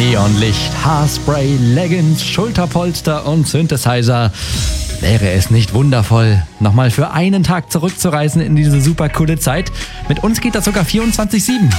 Neonlicht, Haarspray, Leggings, Schulterpolster und Synthesizer. Wäre es nicht wundervoll, nochmal für einen Tag zurückzureisen in diese super coole Zeit? Mit uns geht das sogar 24/7.